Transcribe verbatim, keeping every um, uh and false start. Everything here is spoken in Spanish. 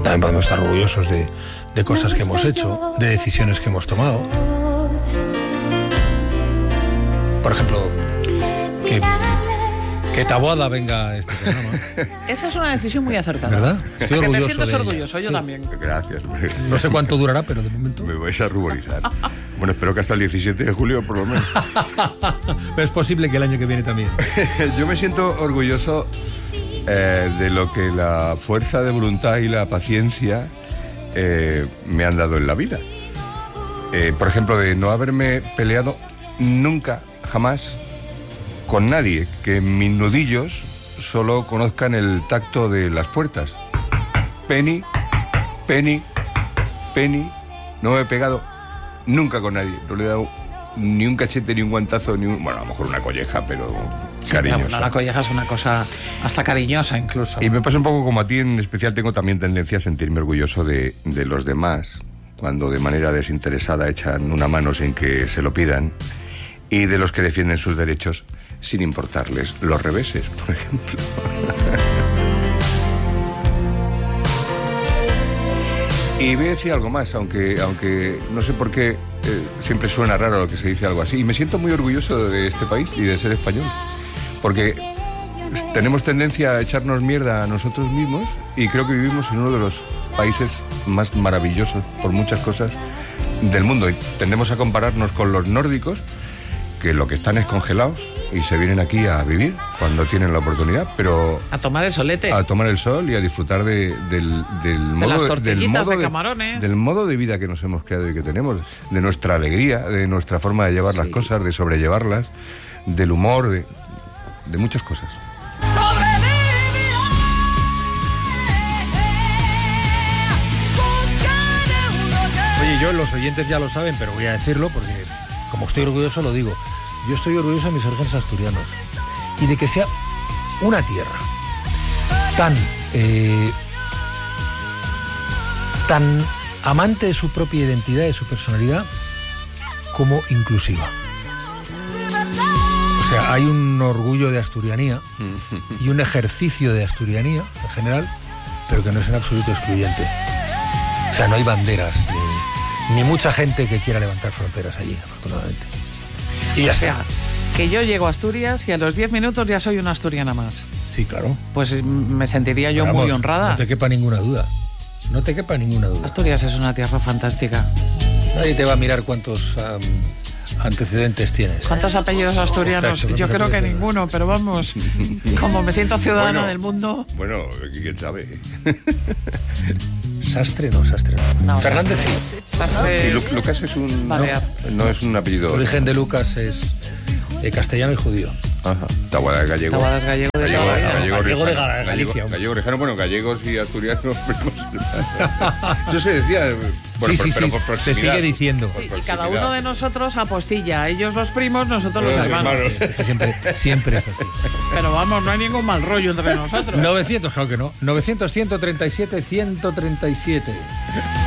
También podemos estar orgullosos de, de cosas que hemos hecho, de decisiones que hemos tomado. Por ejemplo, que, que Taboada venga a este programa. Esa es una decisión muy acertada. ¿Verdad? Estoy que te sientes orgulloso, yo sí. También. Gracias. No sé cuánto durará, pero de momento... Me vais a ruborizar. Bueno, espero que hasta el diecisiete de julio, por lo menos. Pero es posible que el año que viene también. Yo me siento orgulloso eh, de lo que la fuerza de voluntad y la paciencia eh, me han dado en la vida. Eh, por ejemplo, de no haberme peleado nunca, jamás, con nadie, que mis nudillos solo conozcan el tacto de las puertas. Penny, Penny, Penny, no me he pegado nunca con nadie, no le he dado ni un cachete, ni un guantazo, ni un... Bueno, a lo mejor una colleja, pero sí, cariñosa. Bueno, la colleja es una cosa hasta cariñosa incluso. Y me pasa un poco como a ti, en especial tengo también tendencia a sentirme orgulloso de, de los demás, cuando de manera desinteresada echan una mano sin que se lo pidan, y de los que defienden sus derechos sin importarles los reveses, por ejemplo. Y voy a decir algo más, aunque, aunque no sé por qué eh, siempre suena raro lo que se dice algo así. Y me siento muy orgulloso de este país y de ser español. Porque tenemos tendencia a echarnos mierda a nosotros mismos y creo que vivimos en uno de los países más maravillosos por muchas cosas del mundo. Y tendemos a compararnos con los nórdicos, que lo que están es congelados y se vienen aquí a vivir cuando tienen la oportunidad, pero... A tomar el solete. A tomar el sol y a disfrutar de, del, del, modo, de las tortillitas del, modo de de camarones. Del modo de vida que nos hemos creado y que tenemos, de nuestra alegría, de nuestra forma de llevar sí. las cosas, de sobrellevarlas, del humor, de, de muchas cosas. Oye, yo, los oyentes ya lo saben, pero voy a decirlo porque... Como estoy orgulloso, lo digo. Yo estoy orgulloso de mis orígenes asturianos y de que sea una tierra tan eh, tan amante de su propia identidad, de su personalidad, como inclusiva. O sea, hay un orgullo de asturianía y un ejercicio de asturianía en general, pero que no es en absoluto excluyente. O sea, no hay banderas ni, ni mucha gente que quiera levantar fronteras allí, afortunadamente. Y ya o sea, está. Que yo llego a Asturias y a los diez minutos ya soy una asturiana más. Sí, claro. Pues me sentiría yo Vamos, muy honrada. No te quepa ninguna duda. No te quepa ninguna duda. Asturias es una tierra fantástica. Nadie te va a mirar cuántos um, antecedentes tienes. ¿Cuántos apellidos asturianos? Exacto, yo creo que ninguno, pero vamos, como me siento ciudadana bueno, del mundo. Bueno, quién sabe. Sastre no, Sastre no. no Fernández Sastre, sí. Sastre sí. Lucas es un... No, no es un apellido... El origen de Lucas es eh, castellano y judío. Ajá. Taboada es gallego. Taboada es gallego de gallego, gallego, gallego, gallego de gallego, Galicia. Gallego, gallego, bueno, gallegos y asturianos. Eso se decía... Bueno, sí, por, sí, pero sí. por proximidad. Se sigue diciendo. Sí, y cada uno de nosotros apostilla. Ellos los primos, nosotros los, los hermanos. hermanos. Siempre, siempre es así. Pero vamos, no hay ningún mal rollo entre nosotros. novecientos, claro que no. novecientos, ciento treinta y siete, ciento treinta y siete.